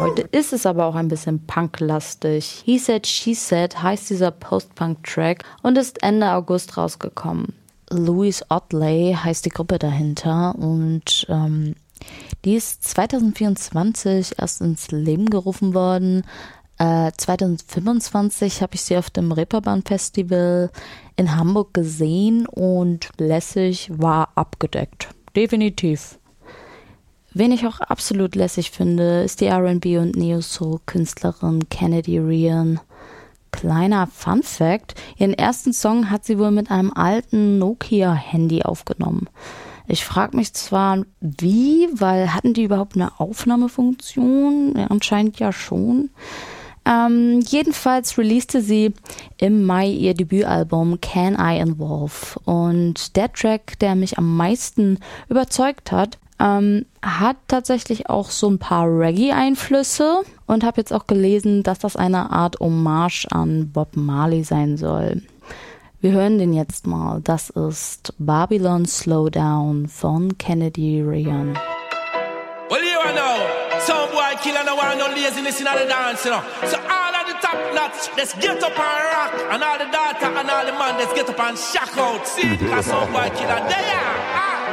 Heute ist es aber auch ein bisschen punklastig. He Said, She Said heißt dieser Post-Punk-Track und ist Ende August rausgekommen. Louise Otley heißt die Gruppe dahinter und die ist 2024 erst ins Leben gerufen worden. 2025 habe ich sie auf dem Reeperbahn-Festival in Hamburg gesehen und lässig war abgedeckt. Definitiv. Wen ich auch absolut lässig finde, ist die R&B- und Neo-Soul-Künstlerin Kennedy Ryan. Kleiner Fun-Fact, ihren ersten Song hat sie wohl mit einem alten Nokia-Handy aufgenommen. Ich frage mich zwar, wie, weil hatten die überhaupt eine Aufnahmefunktion? Ja, anscheinend ja schon. Jedenfalls releaste sie im Mai ihr Debütalbum Can I Involve. Und der Track, der mich am meisten überzeugt hat, hat tatsächlich auch so ein paar Reggae-Einflüsse und habe jetzt auch gelesen, dass das eine Art Hommage an Bob Marley sein soll. Wir hören den jetzt mal. Das ist Babylon Slowdown von Kennedy Ryan. Well, you know, some boy killer no want no laziness in the dance, you know. So all of the top nuts, let's get up and rock, and all the daughter and all the man, let's get up and shock out. See, cause some boy killer, there.